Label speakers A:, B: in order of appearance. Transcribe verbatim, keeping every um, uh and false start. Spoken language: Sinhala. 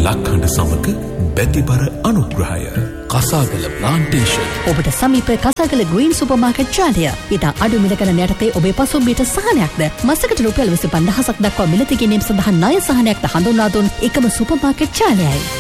A: ලක්හඬ සමග බැතිබර අනුග්‍රහය. කසාගල ප්ලාන්ටේෂන්.
B: ඔබට සමීප කසාගල ග්‍රීන් සුපර්මාකට් ජාලය. ඉතා අඩු මිලකන යටතේ ඔබේ පසුම්බියට සහනයක්ද මසකට රුපියල් විසි පන්දහසක් දක්වා මිලති ගැනීම සඳහා ණය සහනයක්ද හඳුන්වා දුන් එකම සුපර්මාකට් ජාලයයි.